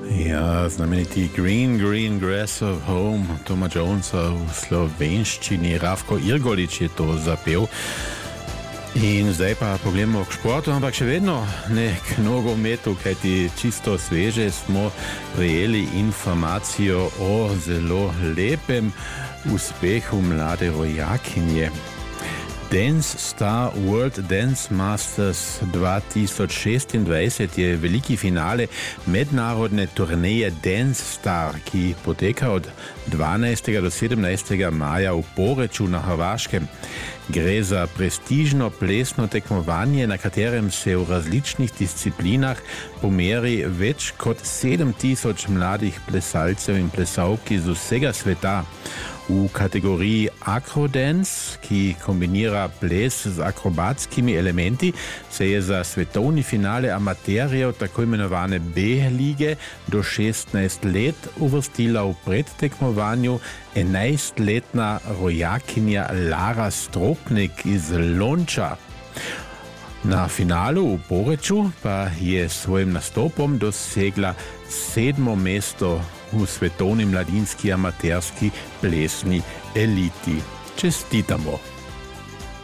Ja, znameniti Green Grass of Home Toma Jonesa v slovenščini. Ravko Irgolič je to zapel. In zdaj pa pogledamo k športu, ampak še vedno ne k nogometu, kajti čisto sveže smo prejeli informacijo o zelo lepem uspehu mlade rojakinje. Dance Star World Dance Masters 2026 je veliki finale mednarodne turneje Dance Star, ki poteka od 12. do 17. maja v Poreču na Hrvaškem. Gre za prestižno plesno tekmovanje, na katerem se v različnih disciplinah pomeri več kot 7000 mladih plesalcev in plesalk iz vsega sveta. V kategoriji Acrodance, ki kombinira ples z akrobatskimi elementi, se je za svetovni finale amaterjev tako imenovane B-lige do 16 let uvrstila v predtekmovanju 11-letna rojakinja Lara Stropnik iz Lonča. Na finalu v Poreču pa je s svojim nastopom dosegla 7. mesto v svetovni mladinski amaterski plesni eliti. Čestitamo!